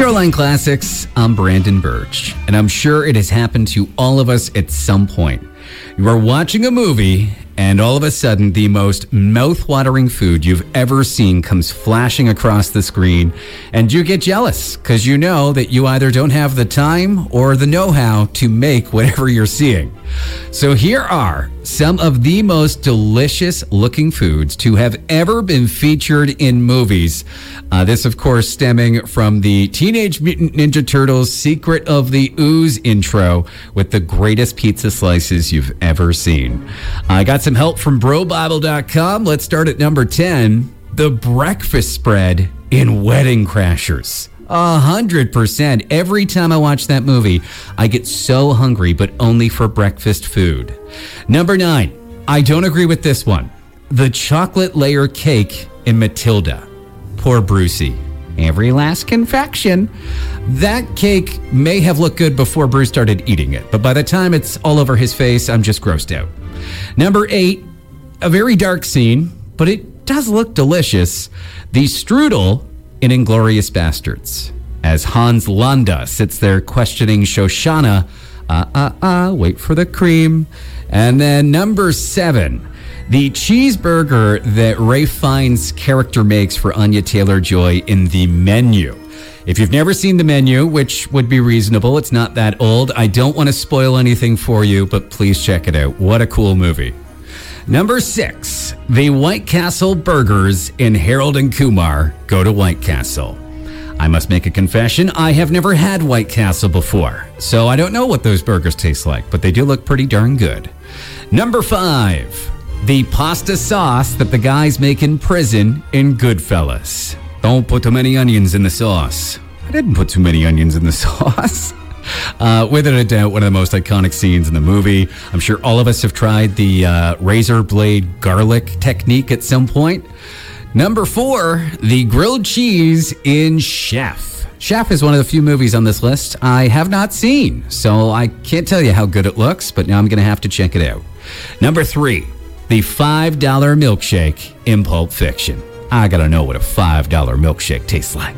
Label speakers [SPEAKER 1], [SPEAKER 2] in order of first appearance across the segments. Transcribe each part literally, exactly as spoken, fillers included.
[SPEAKER 1] Shoreline Classics, I'm Brandon Birch, and I'm sure it has happened to all of us at some point. You are watching a movie, and all of a sudden, the most mouth-watering food you've ever seen comes flashing across the screen, and you get jealous because you know that you either don't have the time or the know-how to make whatever you're seeing. So here are some of the most delicious-looking foods to have ever been featured in movies. Uh, this, of course, stemming from the Teenage Mutant Ninja Turtles Secret of the Ooze intro with the greatest pizza slices you've ever seen. I got some help from bro bible dot com. Let's start at number ten, the breakfast spread in Wedding Crashers. A hundred percent. Every time I watch that movie, I get so hungry, but only for breakfast food. Number nine, I don't agree with this one. The chocolate layer cake in Matilda. Poor Brucey. Every last confection. That cake may have looked good before Bruce started eating it, but by the time it's all over his face, I'm just grossed out. Number eight, a very dark scene, but it does look delicious. The strudel in Inglourious Bastards, as Hans Landa sits there questioning Shoshana, uh, uh, uh, wait for the cream. And then number seven, the cheeseburger that Ralph Fiennes' character makes for Anya Taylor-Joy in The Menu. If you've never seen The Menu, which would be reasonable, it's not that old, I don't want to spoil anything for you, but please check it out. What a cool movie. Number six, the White Castle burgers in Harold and Kumar Go to White Castle. I must make a confession, I have never had White Castle before, so I don't know what those burgers taste like, but they do look pretty darn good. Number five, the pasta sauce that the guys make in prison in Goodfellas. Don't put too many onions in the sauce. I didn't put too many onions in the sauce. Uh, without a doubt, one of the most iconic scenes in the movie. I'm sure all of us have tried the uh, razor blade garlic technique at some point. Number four, the grilled cheese in Chef. Chef is one of the few movies on this list I have not seen, so I can't tell you how good it looks, but now I'm going to have to check it out. Number three, the five dollar milkshake in Pulp Fiction. I got to know what a five dollar milkshake tastes like.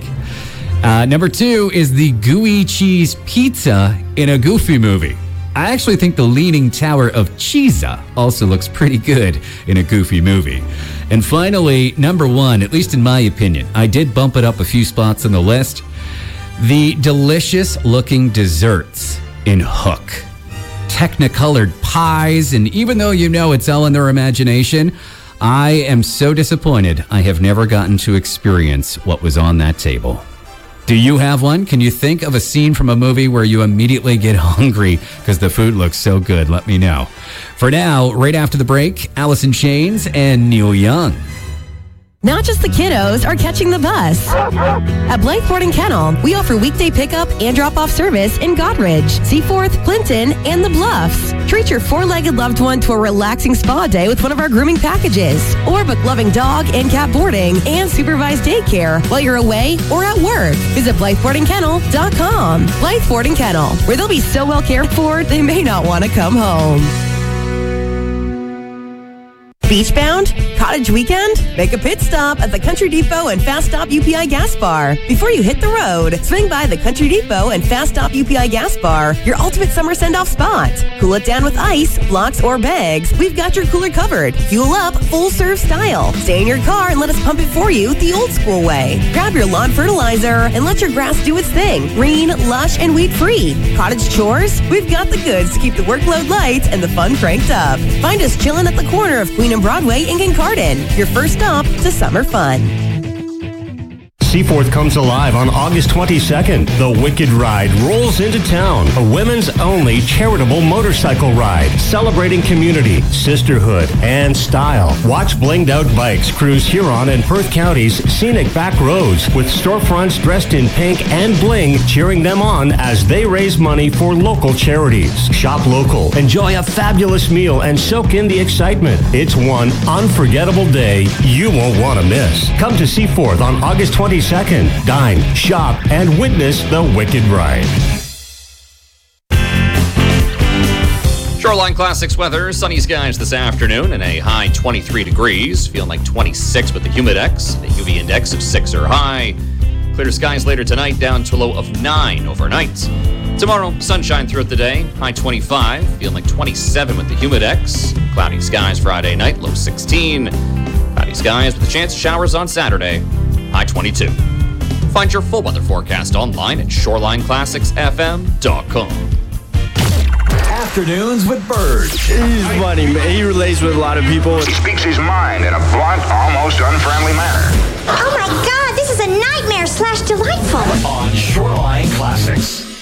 [SPEAKER 1] Uh, number two is the gooey cheese pizza in a Goofy movie. I actually think the Leaning Tower of Cheesa also looks pretty good in a Goofy movie. And finally, number one, at least in my opinion, I did bump it up a few spots on the list, the delicious-looking desserts in Hook. Technicolored pies, and even though you know it's all in their imagination, I am so disappointed I have never gotten to experience what was on that table. Do you have one? Can you think of a scene from a movie where you immediately get hungry because the food looks so good? Let me know. For now, right after the break, Alice in Chains and Neil Young.
[SPEAKER 2] Not just the kiddos are catching the bus. At Blythe Boarding Kennel, we offer weekday pickup and drop-off service in Goderich, Seaforth, Clinton, and the Bluffs. Treat your four-legged loved one to a relaxing spa day with one of our grooming packages. Or book loving dog and cat boarding and supervised daycare while you're away or at work. Visit Blythe Boarding Kennel dot com. Blythe Boarding Kennel, where they'll be so well cared for, they may not want to come home. Beachbound? Cottage weekend? Make a pit stop at the Country Depot and Fast Stop U P I Gas Bar. Before you hit the road, swing by the Country Depot and Fast Stop U P I Gas Bar, your ultimate summer send-off spot. Cool it down with ice, blocks, or bags. We've got your cooler covered. Fuel up full-serve style. Stay in your car and let us pump it for you the old school way. Grab your lawn fertilizer and let your grass do its thing. Green, lush, and weed-free. Cottage chores? We've got the goods to keep the workload light and the fun cranked up. Find us chilling at the corner of Queen and Broadway in Kincardine. Your first stop to summer fun.
[SPEAKER 3] Seaforth comes alive on August twenty-second. The Wicked Ride rolls into town. A women's only charitable motorcycle ride celebrating community, sisterhood, and style. Watch blinged out bikes cruise Huron and Perth County's scenic back roads with storefronts dressed in pink and bling cheering them on as they raise money for local charities. Shop local, enjoy a fabulous meal, and soak in the excitement. It's one unforgettable day you won't want to miss. Come to Seaforth on August twenty-second. Dine, shop, and witness the Wicked Ride.
[SPEAKER 4] Shoreline Classics weather, sunny skies this afternoon and a high twenty-three degrees, feeling like twenty-six with the humidex, a U V index of six or high. Clear skies later tonight, down to a low of nine overnight. Tomorrow, sunshine throughout the day, high twenty-five, feeling like twenty-seven with the Humidex. Cloudy skies Friday night, low sixteen. Cloudy skies with a chance of showers on Saturday, high twenty-two. Find your full weather forecast online at shoreline classics f m dot com.
[SPEAKER 5] Afternoons with Bird.
[SPEAKER 6] He's funny, man. He relates with a lot of people.
[SPEAKER 7] He speaks his mind in a blunt, almost unfriendly manner.
[SPEAKER 8] Oh my God, this is a nightmare slash delightful.
[SPEAKER 5] On Shoreline Classics.